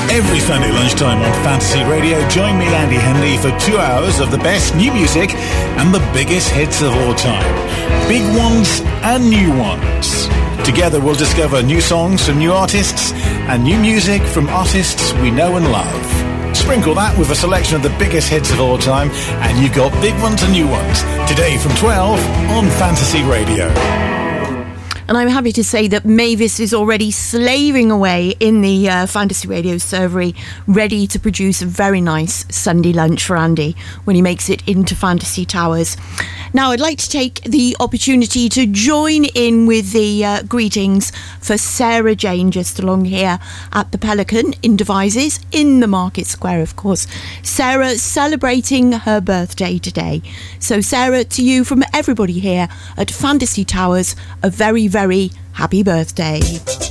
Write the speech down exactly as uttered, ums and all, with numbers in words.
Every Sunday lunchtime on Fantasy Radio, join me, Andy Hendy, for two hours of the best new music and the biggest hits of all time. Big ones and new ones. Together we'll discover new songs from new artists and new music from artists we know and love. Sprinkle that with a selection of the biggest hits of all time and you've got big ones and new ones. Today from twelve on Fantasy Radio. And I'm happy to say that Mavis is already slaving away in the uh, Fantasy Radio servery, ready to produce a very nice Sunday lunch for Andy when he makes it into Fantasy Towers. Now, I'd like to take the opportunity to join in with the uh, greetings for Sarah Jane, just along here at the Pelican in Devizes, in the Market Square, of course. Sarah celebrating her birthday today. So, Sarah, to you from everybody here at Fantasy Towers, a very, very happy birthday.